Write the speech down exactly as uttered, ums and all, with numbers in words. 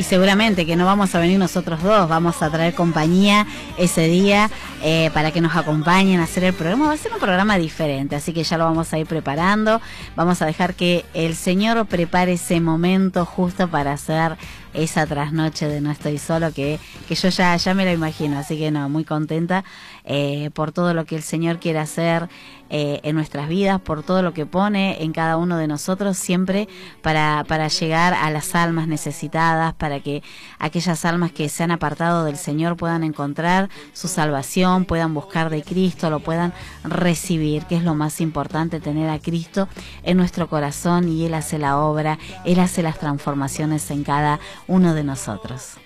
y seguramente que no vamos a venir nosotros dos, vamos a traer compañía ese día eh, para que nos acompañen a hacer el programa. Va a ser un programa diferente, así que ya lo vamos a ir preparando, vamos a dejar que el Señor prepare ese momento justo para hacer esa trasnoche de No Estoy Solo, que, que yo ya, ya me lo imagino, así que no, muy contenta eh, por todo lo que el Señor quiere hacer eh, en nuestras vidas, por todo lo que pone en cada uno de nosotros, siempre para, para llegar a las almas necesitadas, para que aquellas almas que se han apartado del Señor puedan encontrar su salvación, puedan buscar de Cristo, lo puedan recibir, que es lo más importante, tener a Cristo en nuestro corazón, y Él hace la obra, Él hace las transformaciones en cada uno de nosotros.